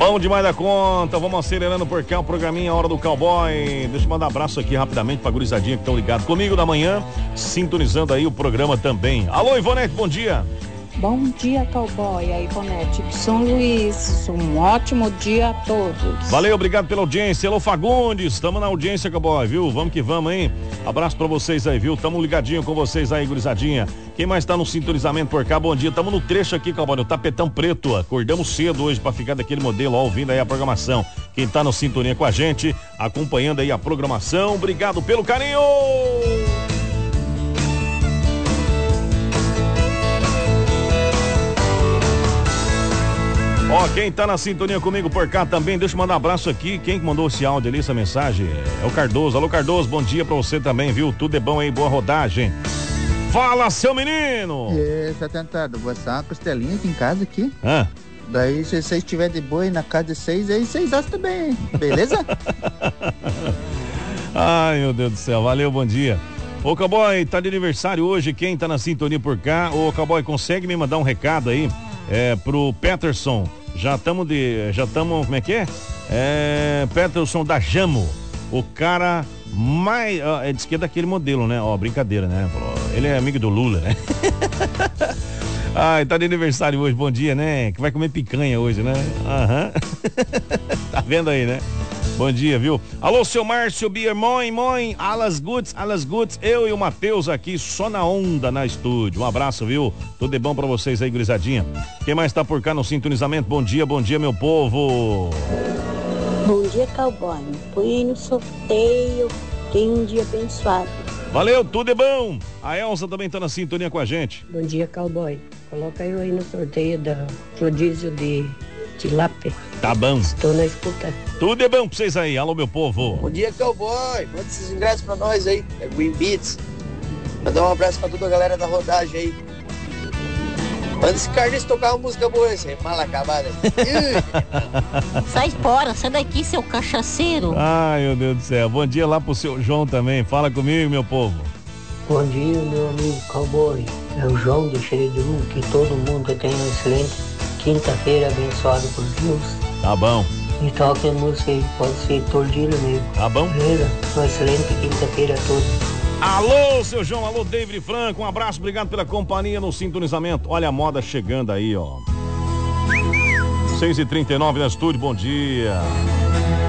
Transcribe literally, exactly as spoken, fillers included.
Bom demais da conta, vamos acelerando por cá o programinha Hora do Cowboy. Deixa eu mandar um abraço aqui rapidamente pra gurizadinha que estão ligados comigo da manhã, sintonizando aí o programa também. Alô, Ivonete, bom dia. Bom dia, Cowboy, aí, Ivonete de São Luís, um ótimo dia a todos. Valeu, obrigado pela audiência. Alô, Fagundes, estamos na audiência, Cowboy, viu? Vamos que vamos, hein? Abraço pra vocês aí, viu? Tamo ligadinho com vocês aí, gurizadinha. Quem mais tá no sintonizamento por cá? Bom dia, tamo no trecho aqui, Cowboy, no Tapetão Preto. Acordamos cedo hoje pra ficar daquele modelo, ó, ouvindo aí a programação. Quem tá no sintonia com a gente, acompanhando aí a programação, obrigado pelo carinho! Ó, quem tá na sintonia comigo por cá também, deixa eu mandar um abraço aqui. Quem que mandou esse áudio ali, essa mensagem? É o Cardoso. Alô, Cardoso, bom dia pra você também, viu? Tudo é bom aí, boa rodagem. Fala, seu menino! É, tá tentado, vou assar uma costelinha aqui em casa aqui. Hã? Daí, se vocês estiverem de boa aí na casa de vocês, aí vocês assam também, beleza? Ai, meu Deus do céu, valeu, bom dia. Ô, Cowboy, tá de aniversário hoje, quem tá na sintonia por cá? Ô, Cowboy, consegue me mandar um recado aí é, pro Peterson? Já estamos de. Já estamos. Como é que é? É. Peterson da Jamo. O cara mais. Ó, é, diz que é daquele modelo, né? Ó, brincadeira, né? Ele é amigo do Lula, né? Ai, tá de aniversário hoje, bom dia, né? Que vai comer picanha hoje, né? Aham. Tá vendo aí, né? Bom dia, viu? Alô, seu Márcio Bier, mãe, mãe, alas goods, alas goods, eu e o Matheus aqui só na onda na estúdio. Um abraço, viu? Tudo de bom pra vocês aí, gurizadinha. Quem mais tá por cá no sintonizamento? Bom dia, bom dia, meu povo. Bom dia, Cowboy. Fui no sorteio, tenha um dia abençoado. Valeu, tudo é bom. A Elza também tá na sintonia com a gente. Bom dia, Cowboy. Coloca eu aí no sorteio da rodízio de tilápia. Tá bom. Estou na escuta. Tudo é bom pra vocês aí. Alô, meu povo. Bom dia, Cowboy. Manda esses ingressos pra nós aí. É Green Beats. Mandar um abraço pra toda a galera da rodagem aí. Manda esse Carlinhos tocar uma música boa esse, mal acabada. Sai fora, sai daqui, seu cachaceiro. Ai, meu Deus do céu. Bom dia lá pro seu João também. Fala comigo, meu povo. Bom dia, meu amigo Cowboy. É o João do Xeredu. Que todo mundo tenha uma excelente quinta-feira abençoada por Deus. Tá bom. E toque a música aí, pode ser Tordilho, amigo. Tá bom. Beleza? Uma excelente quinta-feira a todos. Alô, seu João, alô, David Franco, um abraço, obrigado pela companhia no sintonizamento. Olha a moda chegando aí, ó. seis e trinta e nove na estúdio, bom dia.